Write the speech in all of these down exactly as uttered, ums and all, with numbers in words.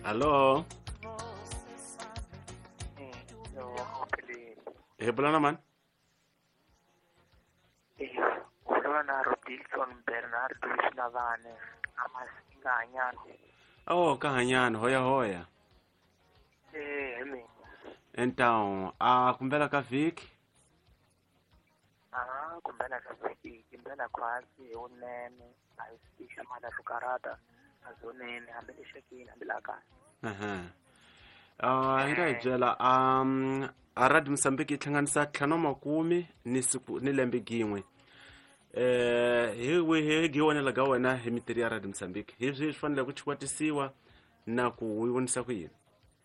Hello. Eh, bulana man. Eh, ulona Rodilson Bernardo Sinavane amasinganyana. Oh, kahanyano hoya hoya. Eh, mi. Então, a kumbela ka viki. Ah, kumbela ka viki, kumbela kwasi unene, ayisisha mala sukarata, azonene hambele shekina bilaka. Aha. Ah, ngai jela um arad Msambiki ihlanganisa tlhano makumi ni siku ni lembe gin'we. Eh, hiwe he giwonela ga wena hemiteri ya Rad Msambiki. Hivi swi fanele ku chikwatisiwa na ku wivonisa ku yini.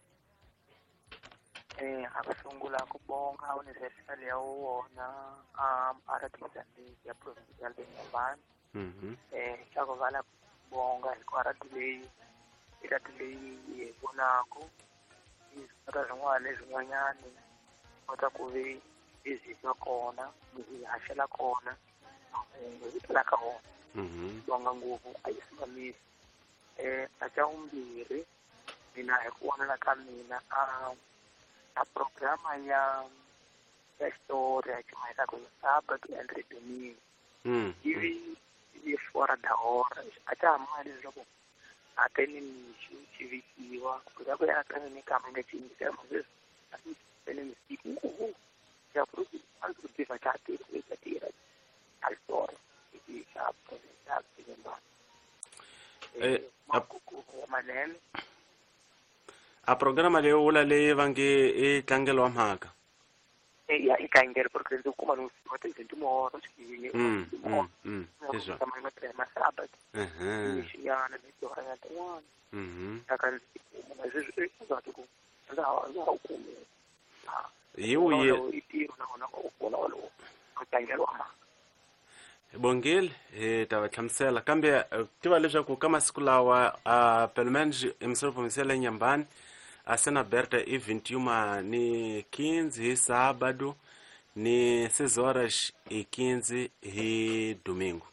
Eh, akusungula kubonga unisesali ya uwona um aradimsambiki ya provincial Nyambani. Mhm. Eh, chakuvala kubonga ikwaradilei iradilei yebonako izikata zin'wana lezin'wanyani kota ku ve izitwa kona izihashela kona ngizitela ka wona. Mhm. Bonga ngopfu ayisimamisi. Eh, acha umbirhi mina hi ku vonela ka mina a a programa ya ya xitori ya chimayela ku Sabbath and Redeeming Mm. ivi yi fora dahora a ta hambana leswaku a teni mixi xivikiwa kuza ku ya tani ni kama nga cinisa moses a ti teni misiku nguvu ya ku a ku tiva cha ti ku tira al tor ti sa ya timba Eh, a, ku manene a programa leyo wula leyi vange e tlangelwa mhaka. ya ikangere porque ndio kuma no wote ndio mo ro chini Mm. Mm. Mm. Eso. kama ni tema Sabbath Aha. ni yana ni to haya twana Mhm. akan mazizo ezathi ku ndawo ndawo kume Yiwe itiro na ona ukona lo kutangelwa ma bongile eh ta tlhamsela kambe eh, tiva leswaku ka masiku lawa a pelmanji emisolo provincial Nyambani a sena berta event yuma ni quinze hi sábado ni seis horas e quinze hi domingo.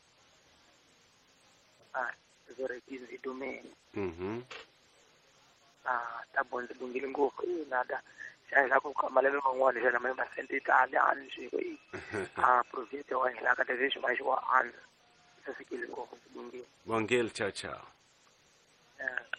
ah zore kizi domain Mhm. ah tabonze bungile ngoku nada shayela ku kamalelo mangwana shana mai masente italian nje ko ah province wa hila ka tezisho mai wa an sasikile ngoku bungile Bongile, ciao ciao. yeah.